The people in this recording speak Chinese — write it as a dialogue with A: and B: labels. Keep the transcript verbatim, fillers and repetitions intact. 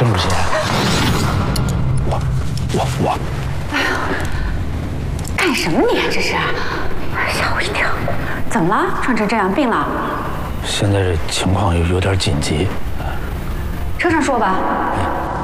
A: 郑主席，我我我，
B: 哎呀，干什么你这是？吓我一跳！怎么了？穿成这样，病了？
A: 现在这情况有有点紧急。
B: 车上说吧。